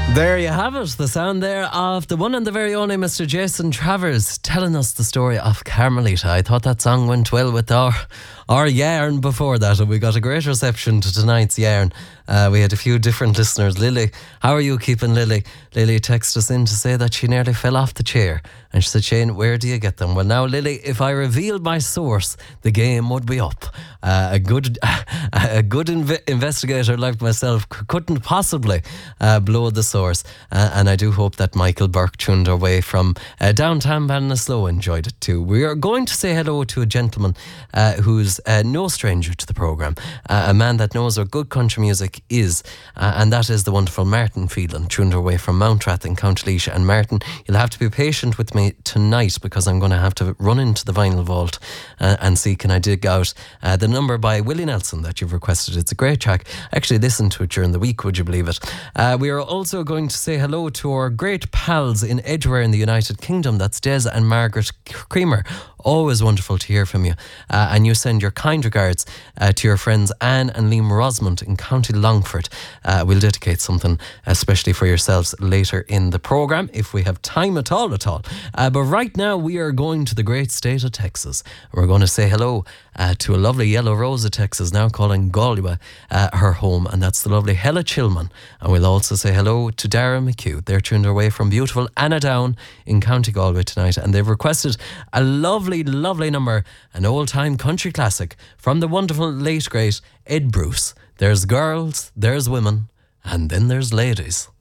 There you have it, the sound there of the one and the very only Mr. Jason Travers telling us the story of Carmelita. I thought that song went well with our yarn before that, and we got a great reception to tonight's yarn. We had a few different listeners. Lily, how are you keeping, Lily? Lily texted us in to say that she nearly fell off the chair. And she said, Shane, where do you get them? Well, now, Lily, if I revealed my source, the game would be up. A good investigator like myself couldn't possibly blow the source. And I do hope that Michael Burke tuned our way from downtown Ballinasloe enjoyed it too. We are going to say hello to a gentleman who's no stranger to the programme, a man that knows what good country music is, and that is the wonderful Martin Phelan, tuned our way from Mountrath in County Laois. And Martin, you'll have to be patient with me tonight because I'm going to have to run into the vinyl vault and see can I dig out the number by Willie Nelson that you've requested. It's a great track. I actually listened to it during the week, would you believe it? We are also going to say hello to our great pals in Edgware in the United Kingdom. That's Des and Margaret Creamer. Always wonderful to hear from you. And you send your kind regards to your friends Anne and Liam Rosamond in County Longford. We'll dedicate something especially for yourselves later in the programme if we have time at all. But right now we are going to the great state of Texas. We're going to say hello to a lovely Yellow Rose of Texas, now calling Galway her home, and that's the lovely Hella Chilman. And we'll also say hello to Dara McHugh. They're tuned our way from beautiful Annadown in County Galway tonight, and they've requested a lovely number, an old-time country classic from the wonderful late great Ed Bruce. There's girls, there's women, and then there's ladies.